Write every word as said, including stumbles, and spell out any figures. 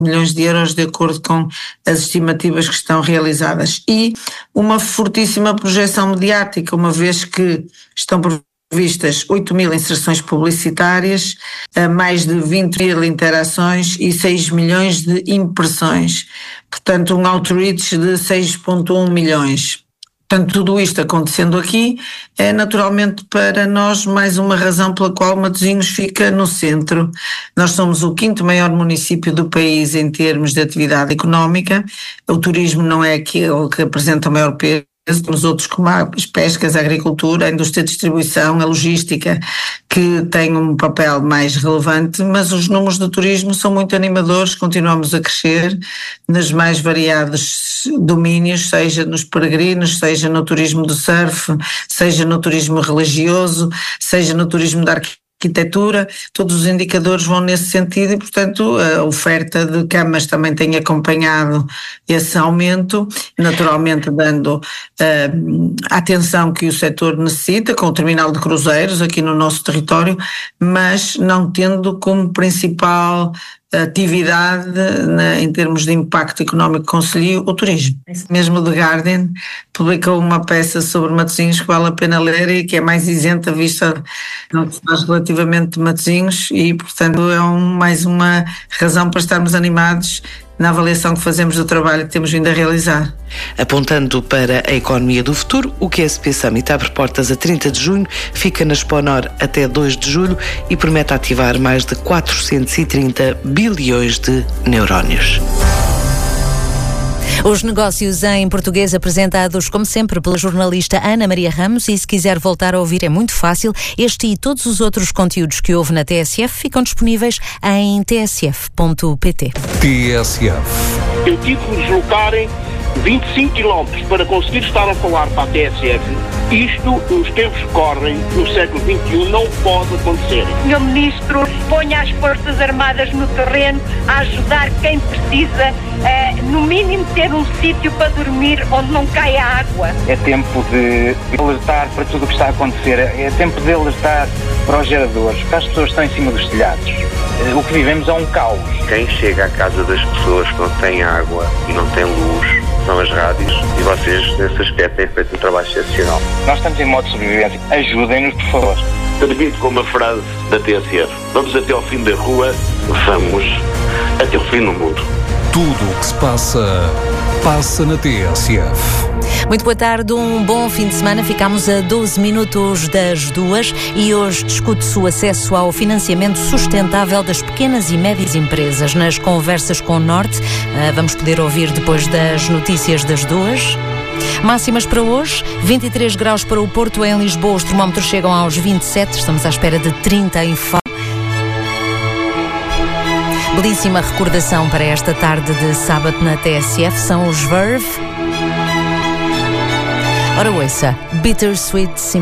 milhões de euros de acordo com as estimativas que estão realizadas. E uma fortíssima projeção mediática, uma vez que estão previstas oito mil inserções publicitárias, mais de vinte mil interações e seis milhões de impressões. Portanto, um outreach de seis vírgula um milhões. Portanto, tudo isto acontecendo aqui é naturalmente para nós mais uma razão pela qual Matosinhos fica no centro. Nós somos o quinto maior município do país em termos de atividade económica. O turismo não é aquele que apresenta o maior peso. Temos outros como as pescas, a agricultura, a indústria de distribuição, a logística, que têm um papel mais relevante, mas os números do turismo são muito animadores, continuamos a crescer nos mais variados domínios, seja nos peregrinos, seja no turismo do surf, seja no turismo religioso, seja no turismo da arquitetura. arquitetura, todos os indicadores vão nesse sentido e, portanto, a oferta de camas também tem acompanhado esse aumento, naturalmente dando uh, a atenção que o setor necessita, com o terminal de cruzeiros aqui no nosso território, mas não tendo como principal atividade na, em termos de impacto económico que conselho o turismo. Mesmo o The Guardian publicou uma peça sobre Matosinhos que vale a pena ler e que é mais isenta vista no que se faz relativamente de Matosinhos e, portanto, é um, mais uma razão para estarmos animados na avaliação que fazemos do trabalho que temos vindo a realizar. Apontando para a economia do futuro, o Q S P Summit abre portas a trinta de junho, fica na Expo Nor até dois de julho e promete ativar mais de quatrocentos e trinta bilhões de neurónios. Os negócios em português apresentados, como sempre, pela jornalista Ana Maria Ramos, e se quiser voltar a ouvir é muito fácil. Este e todos os outros conteúdos que houve na T S F ficam disponíveis em t s f ponto p t. T S F. Eu tive que me deslocarem vinte e cinco quilómetros para conseguir estar a falar para a T S F. Isto, nos tempos que correm, no século vinte e um, não pode acontecer. senhor Ministro, ponha as Forças Armadas no terreno a ajudar quem precisa, uh, no mínimo ter um sítio para dormir onde não caia água. É tempo de, de alertar para tudo o que está a acontecer, é tempo de alertar para os geradores, para as pessoas que estão em cima dos telhados. Uh, o que vivemos é um caos. Quem chega à casa das pessoas que não têm água e não têm luz são as rádios e vocês, nesse aspecto, têm feito um trabalho excepcional. Nós estamos em modo de sobrevivência. Ajudem-nos, por favor. Termino com uma frase da T S F. Vamos até ao fim da rua, vamos até ao fim do mundo. Tudo o que se passa, passa na T S F. Muito boa tarde, um bom fim de semana. Ficámos a doze minutos das duas e hoje discute-se o acesso ao financiamento sustentável das pequenas e médias empresas. Nas conversas com o Norte, vamos poder ouvir depois das notícias das duas. Máximas para hoje, vinte e três graus para o Porto. Em Lisboa os termómetros chegam aos vinte e sete, estamos à espera de trinta em Faro. Belíssima recordação para esta tarde de sábado na T S F são os Verve. Ora ouça, Bittersweet Symphony.